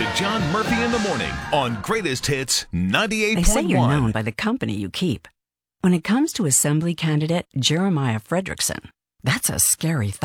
to John Murphy in the Morning on Greatest Hits 98.1. They say you're known by the company you keep. When it comes to Assembly candidate Jeremiah Fredrickson, that's a scary thought.